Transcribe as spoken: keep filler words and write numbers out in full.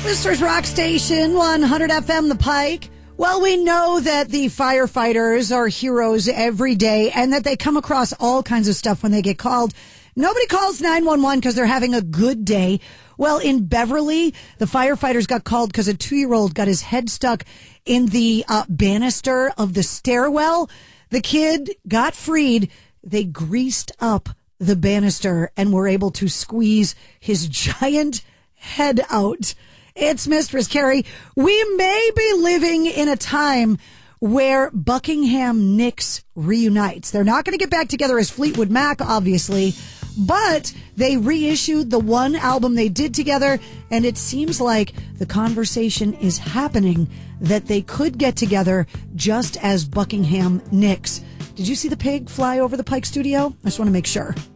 Mister's Rock Station, one hundred F M The Pike. Well, we know that the firefighters are heroes every day and that they come across all kinds of stuff when they get called. Nobody calls nine one one because they're having a good day. Well, in Beverly, the firefighters got called because a two-year-old got his head stuck in the uh, banister of the stairwell. The kid got freed. They greased up the banister and were able to squeeze his giant head out. It's Mistress Carrie. We may be living in a time where Buckingham Nicks reunites. They're not going to get back together as Fleetwood Mac, obviously, but they reissued the one album they did together, and it seems like the conversation is happening that they could get together just as Buckingham Nicks. Did you see the pig fly over the Pike studio? I just want to make sure.